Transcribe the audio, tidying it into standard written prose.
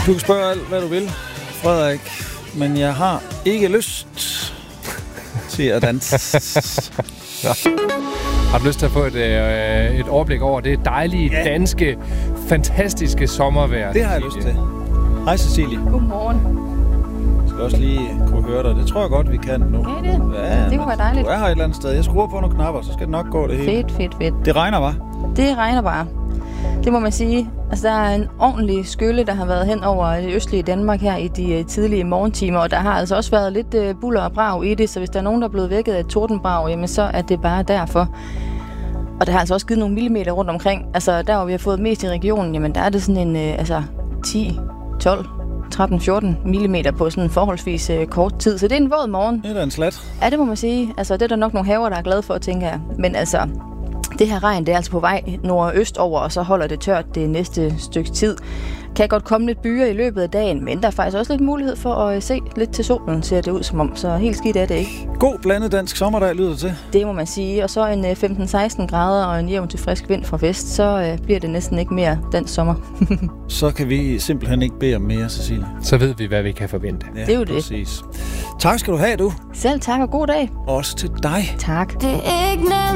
Du kan spørge alt, hvad du vil, Frederik, men jeg har ikke lyst til at danse. Har du lyst til at få et overblik over det dejlige, danske, fantastiske sommervejr? Det har jeg lyst til. Hej Cecilie. Godmorgen. Jeg skal også lige kunne høre dig. Det tror jeg godt, vi kan nu. Kan I det? Ja, det kunne være dejligt. Du er her et eller andet sted. Jeg skruer på nogle knapper, så skal det nok gå det hele. Fedt. Det regner, hva'? Det regner bare. Det må man sige. Altså, der er en ordentlig skylle, der har været hen over det østlige Danmark her i de tidlige morgentimer, og der har altså også været lidt buller og brag i det, så hvis der er nogen, der er blevet vækket af et tordenbrag, jamen så er det bare derfor. Og der har altså også givet nogle millimeter rundt omkring. Altså, der hvor vi har fået mest i regionen, jamen der er det sådan en 10, 12, 13, 14 millimeter på sådan en forholdsvis kort tid. Så det er en våd morgen. Det er da en slat. Ja, det må man sige. Altså, det er der nok nogle haver, der er glade for, tænker jeg. Men altså, det her regn, det er altså på vej nordøst over, og så holder det tørt det næste stykke tid. Kan godt komme lidt byer i løbet af dagen, men der er faktisk også lidt mulighed for at se lidt til solen, ser det ud som om. Så helt skidt er det ikke. God blandet dansk sommerdag lyder det til. Det må man sige. Og så en 15-16 grader og en jævn til frisk vind fra vest, så bliver det næsten ikke mere dansk sommer. Så kan vi simpelthen ikke bede om mere, Cecilie. Så ved vi, hvad vi kan forvente. Ja, det er jo præcis. Tak skal du have, du. Selv tak og god dag. Også til dig. Tak. Det er ikke